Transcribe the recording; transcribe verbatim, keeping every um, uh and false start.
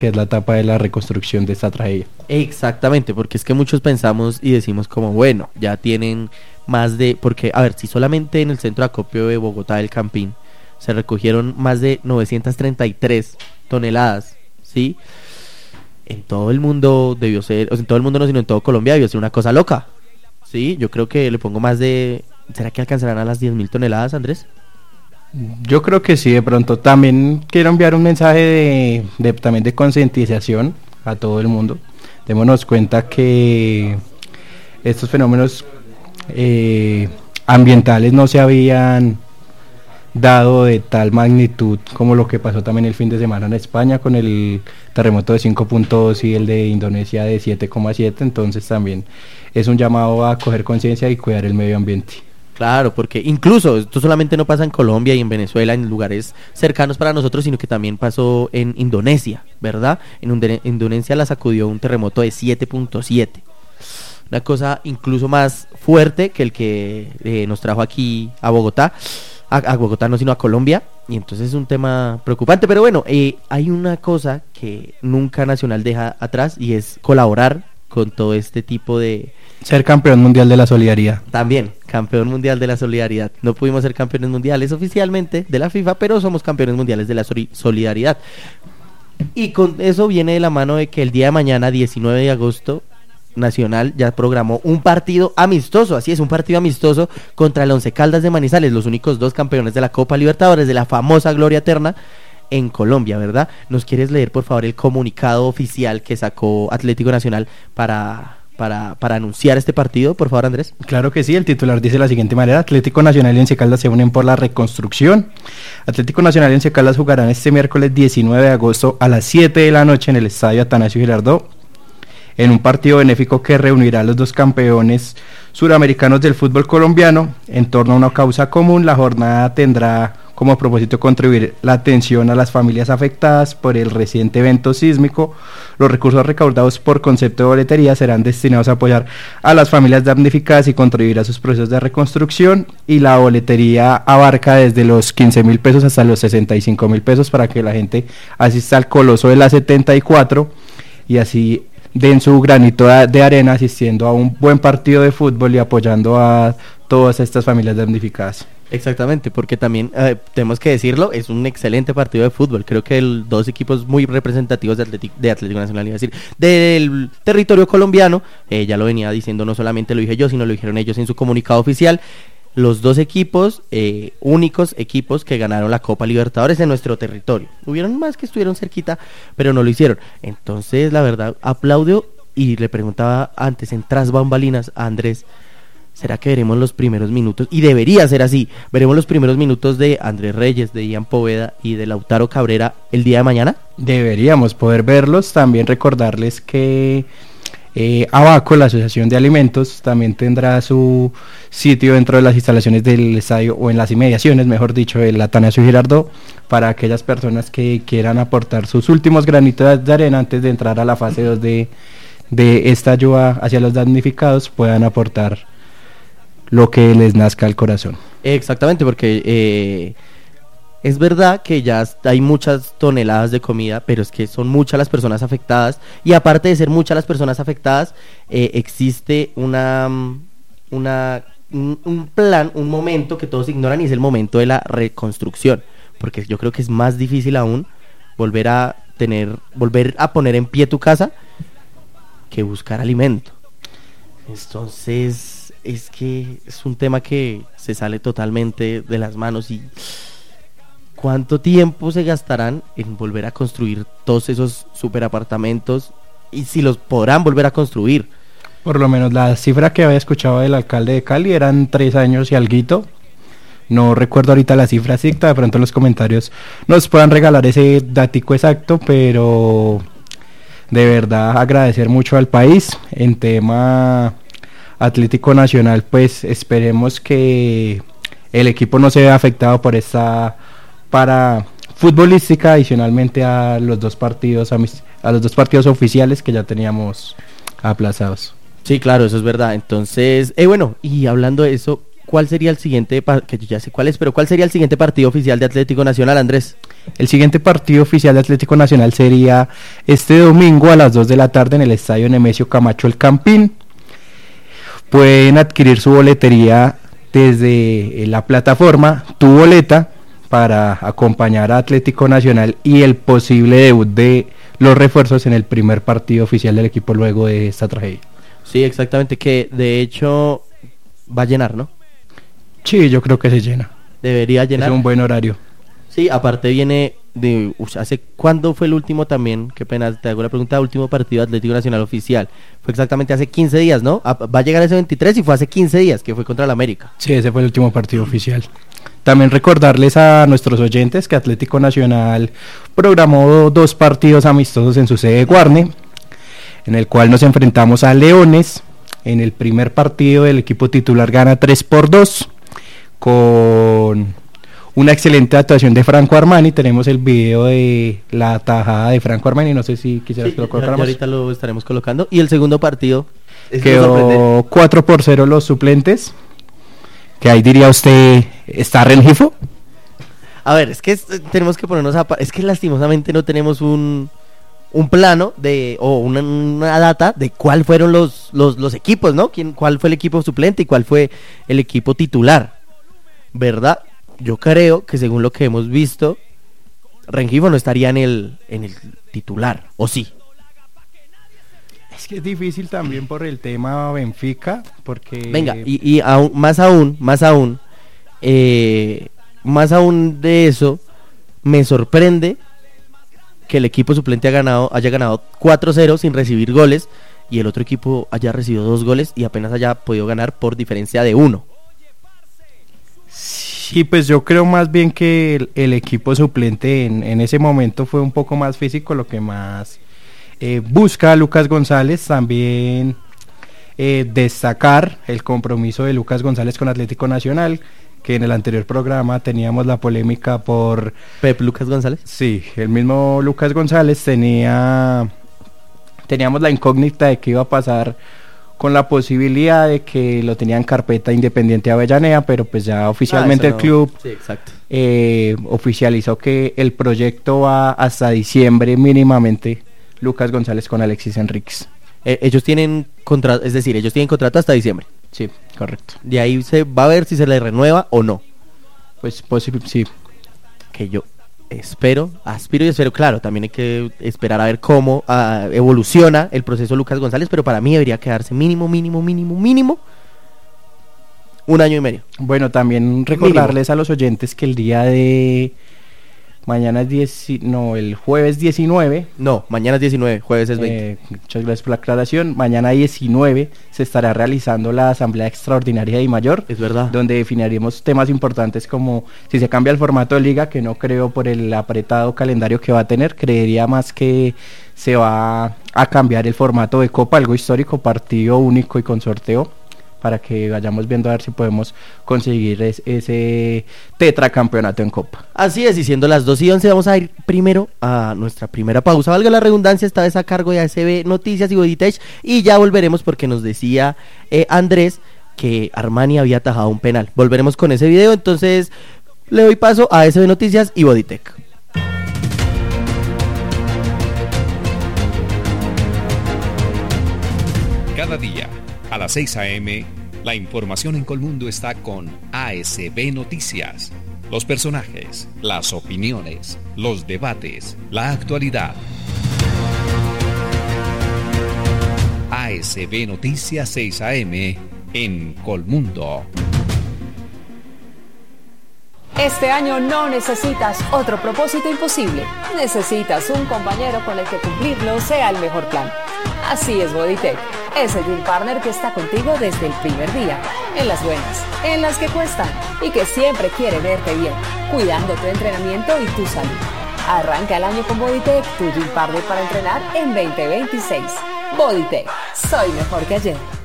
que es la etapa de la reconstrucción de esta tragedia. Exactamente, porque es que muchos pensamos y decimos como, bueno, ya tienen más de, porque, a ver, si solamente en el centro de acopio de Bogotá del Campín se recogieron más de novecientas treinta y tres toneladas, ¿sí? En todo el mundo debió ser, o sea, en todo el mundo no, sino en todo Colombia debió ser una cosa loca, ¿sí? Yo creo que le pongo más de, ¿será que alcanzarán a las diez mil toneladas, Andrés? Yo creo que sí, de pronto. También quiero enviar un mensaje de, de también de concientización a todo el mundo. Démonos cuenta que estos fenómenos eh, ambientales no se habían dado de tal magnitud como lo que pasó también el fin de semana en España con el terremoto de cinco punto dos y el de Indonesia de siete coma siete. Entonces también es un llamado a coger conciencia y cuidar el medio ambiente. Claro, porque incluso esto solamente no pasa en Colombia y en Venezuela, en lugares cercanos para nosotros, sino que también pasó en Indonesia, ¿verdad? En Undone- Indonesia la sacudió un terremoto de siete punto siete. Una cosa incluso más fuerte que el que eh, nos trajo aquí a Bogotá, a, a Bogotá no, sino a Colombia, y entonces es un tema preocupante. Pero bueno, eh, hay una cosa que nunca Nacional deja atrás y es colaborar con todo este tipo de... Ser campeón mundial de la solidaridad. También, campeón mundial de la solidaridad. No pudimos ser campeones mundiales oficialmente de la FIFA, pero somos campeones mundiales de la soli- solidaridad. Y con eso viene de la mano de que el día de mañana, diecinueve de agosto, Nacional ya programó un partido amistoso, así es, un partido amistoso contra el Once Caldas de Manizales, los únicos dos campeones de la Copa Libertadores, de la famosa Gloria Eterna, en Colombia, ¿verdad? ¿Nos quieres leer, por favor, el comunicado oficial que sacó Atlético Nacional para... Para, para anunciar este partido, por favor, Andrés? Claro que sí, el titular dice de la siguiente manera: Atlético Nacional y Once Caldas se unen por la reconstrucción. Atlético Nacional y Once Caldas jugarán este miércoles diecinueve de agosto a las siete de la noche en el estadio Atanasio Girardot, en un partido benéfico que reunirá a los dos campeones suramericanos del fútbol colombiano en torno a una causa común. La jornada tendrá como propósito contribuir la atención a las familias afectadas por el reciente evento sísmico. Los recursos recaudados por concepto de boletería serán destinados a apoyar a las familias damnificadas y contribuir a sus procesos de reconstrucción, y la boletería abarca desde los quince mil pesos hasta los sesenta y cinco mil pesos para que la gente asista al Coloso de la setenta y cuatro y así den su granito de arena asistiendo a un buen partido de fútbol y apoyando a todas estas familias damnificadas. Exactamente, porque también eh, tenemos que decirlo, es un excelente partido de fútbol. Creo que el, dos equipos muy representativos de, Atlético, de Atlético Nacional, iba a decir, del territorio colombiano, eh, ya lo venía diciendo, no solamente lo dije yo, sino lo dijeron ellos en su comunicado oficial. Los dos equipos, eh, únicos equipos que ganaron la Copa Libertadores en nuestro territorio. Hubieron más que estuvieron cerquita, pero no lo hicieron. Entonces, la verdad, aplaudo, y le preguntaba antes en Tras Bambalinas a Andrés, ¿será que veremos los primeros minutos? Y debería ser así, veremos los primeros minutos de Andrés Reyes, de Ian Poveda y de Lautaro Cabrera el día de mañana. Deberíamos poder verlos. También recordarles que eh, Abaco, la Asociación de Alimentos, también tendrá su sitio dentro de las instalaciones del estadio, o en las inmediaciones, mejor dicho, del Atanasio Girardot, para aquellas personas que quieran aportar sus últimos granitos de arena antes de entrar a la fase dos de, de esta ayuda hacia los damnificados, puedan aportar lo que les nazca al corazón. Exactamente, porque eh, es verdad que ya hay muchas toneladas de comida, pero es que son muchas las personas afectadas, y aparte de ser muchas las personas afectadas, eh, existe una, una un, un plan, un momento que todos ignoran, y es el momento de la reconstrucción, porque yo creo que es más difícil aún volver a tener, volver a poner en pie tu casa que buscar alimento. Entonces es que es un tema que se sale totalmente de las manos. ¿Y cuánto tiempo se gastarán en volver a construir todos esos superapartamentos? Y si los podrán volver a construir. Por lo menos la cifra que había escuchado del alcalde de Cali eran tres años y alguito. No recuerdo ahorita la cifra exacta, de pronto en los comentarios nos puedan regalar ese datico exacto, pero de verdad agradecer mucho al país. En tema Atlético Nacional, pues esperemos que el equipo no se vea afectado por esta para futbolística, adicionalmente a los dos partidos a, mis, a los dos partidos oficiales que ya teníamos aplazados. Sí, claro, eso es verdad. Entonces, eh, bueno, y hablando de eso, ¿cuál sería el siguiente, pa- que yo ya sé cuál es, pero cuál sería el siguiente partido oficial de Atlético Nacional, Andrés? El siguiente partido oficial de Atlético Nacional sería este domingo a las dos de la tarde en el Estadio Nemesio Camacho El Campín. Pueden adquirir su boletería desde la plataforma Tu Boleta para acompañar a Atlético Nacional y el posible debut de los refuerzos en el primer partido oficial del equipo luego de esta tragedia. Sí, exactamente, que de hecho va a llenar, ¿no? Sí, yo creo que se llena. Debería llenar. Es un buen horario. Sí, aparte viene de... Uy, ¿hace cuándo fue el último también? Qué pena, te hago la pregunta, último partido Atlético Nacional oficial. Fue exactamente hace quince días, ¿no? A, va a llegar ese veintitrés y fue hace quince días, que fue contra el América. Sí, ese fue el último partido oficial. También recordarles a nuestros oyentes que Atlético Nacional programó dos partidos amistosos en su sede Guarne, en el cual nos enfrentamos a Leones. En el primer partido el equipo titular gana tres por dos con una excelente actuación de Franco Armani. Tenemos el video de la tajada de Franco Armani, no sé si quisieras Sí, que lo ya- colocáramos. ya ahorita lo estaremos colocando. Y el segundo partido Quedó cuatro por cero los suplentes, que ahí diría usted, ¿está Rengifo? A ver, es que es- tenemos que ponernos a... pa- Es que lastimosamente no tenemos un, un plano de o una, una data de cuál fueron los, los, los equipos, ¿no? ¿Quién, cuál fue el equipo suplente y cuál fue el equipo titular, ¿verdad? Yo creo que según lo que hemos visto, Rengifo no estaría en el, en el titular, ¿o sí? Es que es difícil también por el tema Benfica, porque... Venga, y, y aún, más aún, más aún, eh, más aún de eso, me sorprende que el equipo suplente ha ganado, haya ganado cuatro cero sin recibir goles y el otro equipo haya recibido dos goles y apenas haya podido ganar por diferencia de uno. Sí, pues yo creo más bien que el, el equipo suplente en, en ese momento fue un poco más físico, lo que más eh, busca a Lucas González. También eh, destacar el compromiso de Lucas González con Atlético Nacional, que en el anterior programa teníamos la polémica por... Pep Lucas González. Sí, el mismo Lucas González tenía... Teníamos la incógnita de qué iba a pasar con la posibilidad de que lo tenía en carpeta Independiente Avellaneda, pero pues ya oficialmente Ah, el eso no. club Sí, exacto. eh, oficializó que el proyecto va hasta diciembre mínimamente. Lucas González con Alexis Enríquez. Eh, ellos tienen contrato, es decir, ellos tienen contrato hasta diciembre. Sí, correcto. De ahí se va a ver si se le renueva o no. Pues posible, sí. Que yo espero, aspiro y espero, claro, también hay que esperar a ver cómo ah, evoluciona el proceso Lucas González, pero para mí debería quedarse mínimo, mínimo, mínimo, mínimo un año y medio. Bueno, también recordarles a los oyentes que el día de mañana es diez, no, el jueves diecinueve. No, mañana es diecinueve, jueves es veinte. Eh, muchas gracias por la aclaración. Mañana diecinueve se estará realizando la Asamblea Extraordinaria de Mayor, Es verdad. donde definiremos temas importantes como si se cambia el formato de liga, que no creo por el apretado calendario que va a tener. Creería más que se va a cambiar el formato de Copa, algo histórico, partido único y con sorteo, para que vayamos viendo a ver si podemos conseguir es, ese tetracampeonato en Copa. Así es, y siendo las dos y once vamos a ir primero a nuestra primera pausa, valga la redundancia, esta vez a cargo de A S B Noticias y Boditech, y ya volveremos porque nos decía eh, Andrés que Armani había atajado un penal. Volveremos con ese video, entonces le doy paso a A S B Noticias y Boditech. Cada día, a las seis a eme, la información en Colmundo está con A S B Noticias. Los personajes, las opiniones, los debates, la actualidad. A S B Noticias seis a eme en Colmundo. Este año no necesitas otro propósito imposible. Necesitas un compañero con el que cumplirlo sea el mejor plan. Así es Boditech, ese Gym Partner que está contigo desde el primer día, en las buenas, en las que cuestan y que siempre quiere verte bien, cuidando tu entrenamiento y tu salud. Arranca el año con Boditech, tu Gym Partner para entrenar en veinte veintiséis. Boditech, soy mejor que ayer.